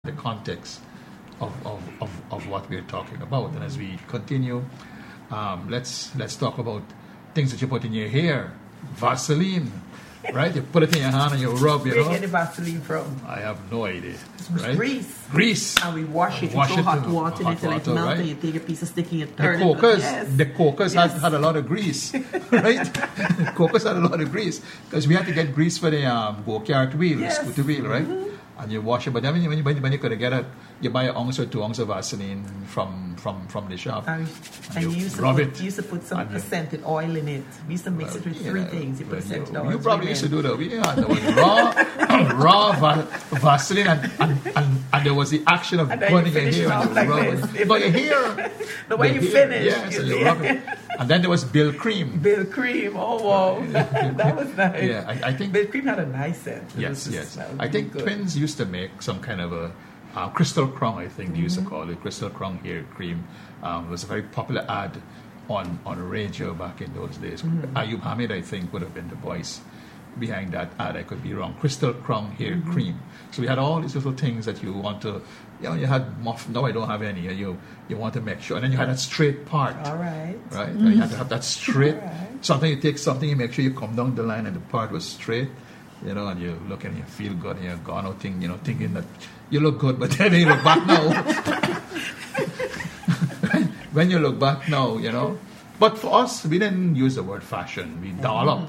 the context of what we're talking about. And as we continue, let's talk about things that you put in your hair. Vaseline, right? You put it in your hand and you rub, Where you get the Vaseline from? I have no idea. Right? Grease. And we wash it. Wash it hot water until it melts, and you take a piece of stick and you turn it. The cokers had a lot of grease, right? The cokers had a lot of grease because we had to get grease for the go-kart wheel, the scooter wheel, right? Mm-hmm. And you wash it, but then when you could get it, you buy an ounce or 2 ounces of Vaseline from the shop. And you used to put some scented oil in it. We used to mix it with three things. You put scented oil. You probably used to do that. We had raw Vaseline, and there was the action of burning your hair and you rub it. But your hair. The way you finish. Yes, and you rub it. And then there was Bill Cream. Oh wow, that was nice. Yeah, I think Bill Cream had a nice scent. Yes. I think Twins used to make some kind of a Crystal Crown, I think they used to call it Crystal Crown hair cream. It was a very popular ad on radio back in those days. Ayub Hamid, I think, would have been the voice behind that ad. I could be wrong. Crystal Crown hair cream. So we had all these little things that you want to, you had muff. No, I don't have any. You want to make sure, and then you had that straight part. All right. Right. And you had to have that straight. Sometimes you take something, you make sure you come down the line, and the part was straight. And you look and you feel good, and you're gone out thinking that you look good, but then you look back now. When you look back now, But for us, we didn't use the word fashion. We doll up.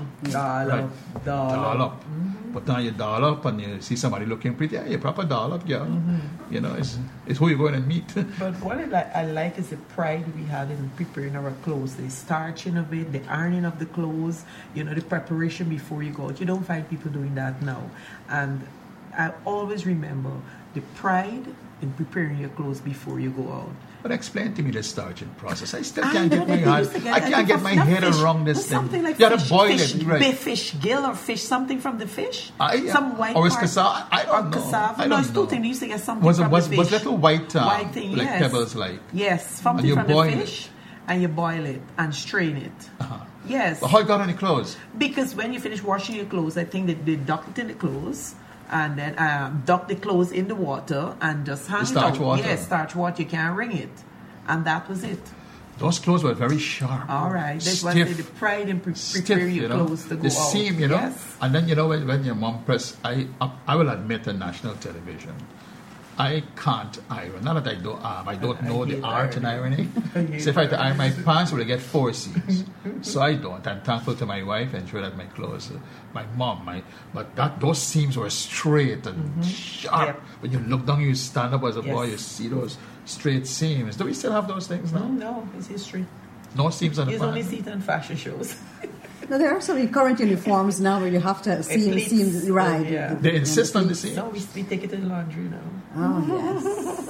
Doll up. But now you doll up and you see somebody looking pretty. Yeah, you're proper doll up, girl. It's who you're going to meet. But what I like is the pride we had in preparing our clothes. The starching of it, the ironing of the clothes, the preparation before you go out. You don't find people doing that now. And I always remember the pride in preparing your clothes before you go out. But explain to me the starching process. I still can't get my head. I can't get my head around this thing. Something like you gotta boil it, right? Fish gill or fish, something from the fish. Some white or cassava. I don't know. Cassava. No, it's two things. You used to get something from the fish. Was little white thing, like pebbles, like something from the fish, and you boil it and strain it. Yes. But how you got on your clothes? Because when you finish washing your clothes, I think that they duck it in the clothes. And then duck the clothes in the water and just hang it out. Water. Yes, starch water. You can't wring it. And that was it. Those clothes were very sharp. All right. That was the pride in preparing your clothes to go out. The seam, Yes. And then, when your mom pressed, I will admit on national television, I can't iron. Not that I don't know the art in ironing. So if I had to iron my pants, I would get 4 seams. So I don't. I'm thankful to my wife and sure that my clothes, my mom, but those seams were straight and sharp. Yep. When you look down, you stand up as a boy, you see those straight seams. Do we still have those things now? No, it's history. No seams on the pants? You only see it on fashion shows. No, there are some current uniforms now where you have to seams right. Yeah. They insist on the seams. No, we take it to the laundry now. Oh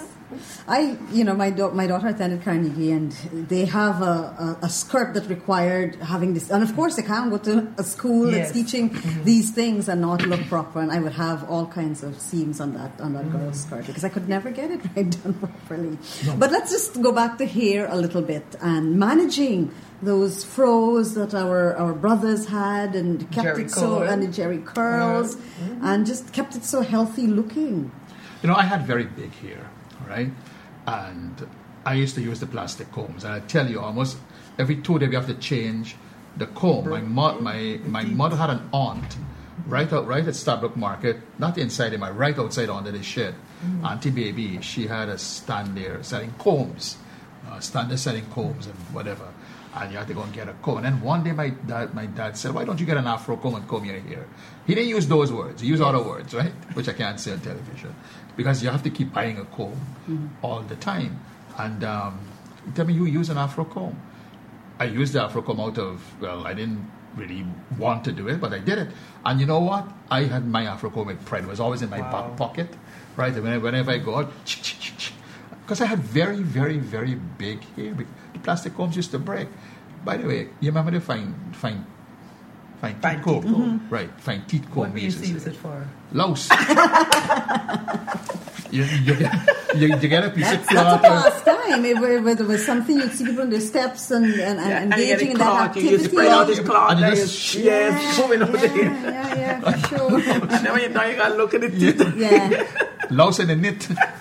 yes. My daughter attended Carnegie, and they have a skirt that required having this, and of course they can't go to a school that's teaching these things and not look proper. And I would have all kinds of seams on that girl's skirt because I could never get it right done properly. No. But let's just go back to hair a little bit and managing those froze that our brothers had and kept it so, and the jerry curls, and just kept it so healthy looking. I had very big hair, right? And I used to use the plastic combs. And I tell you, almost every 2 days we have to change the comb. My mother had an aunt right at Starbrook Market, not inside him, right outside under the shed. Auntie Baby, she had a stand there selling combs, selling combs and whatever. And you had to go and get a comb. And then one day my dad said, why don't you get an afro comb and comb your hair? He didn't use those words. He used other words, right? Which I can't say on television. Because you have to keep buying a comb all the time. And tell me, you use an afro comb. I used the afro comb I didn't really want to do it, but I did it. And you know what? I had my afro comb with pride. It was always in my back pocket, right? Whenever I go out, because I had very, very, very big hair. The plastic combs used to break. By the way, you remember the fine teeth comb? Right, fine teeth comb. What we used to use it for? Louse. you get a piece of cloth. That's the last time. It was something you'd see people on their steps and engaging in that activity. You spread out this cloth and you moving over there. Yeah, for sure. And then when you got to look at the teeth. Yeah. Louse in the knit.